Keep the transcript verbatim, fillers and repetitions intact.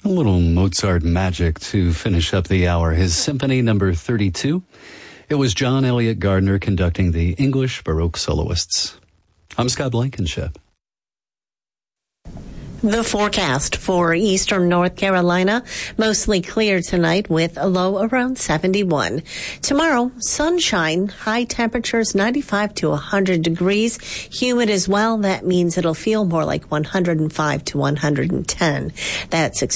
A little Mozart magic to finish up the hour. His Symphony Number thirty-two. It was John Elliott Gardner conducting the English Baroque Soloists. I'm Scott Blankenship. The forecast for eastern North Carolina, mostly clear tonight with a low around seventy-one. Tomorrow, sunshine, high temperatures ninety-five to one hundred degrees, humid as well. That means it'll feel more like one hundred five to one hundred ten. That's